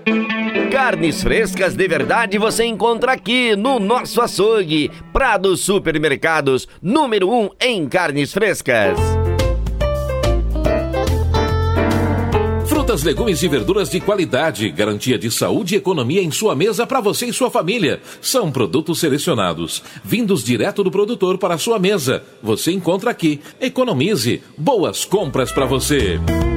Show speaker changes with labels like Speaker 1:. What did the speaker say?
Speaker 1: Carnes frescas de verdade você encontra aqui no nosso açougue. Prado Supermercados, número 1 em carnes frescas.
Speaker 2: Frutas, legumes e verduras de qualidade, garantia de saúde e economia em sua mesa para você e sua família. São produtos selecionados, vindos direto do produtor para a sua mesa. Você encontra aqui. Economize. Boas compras para você.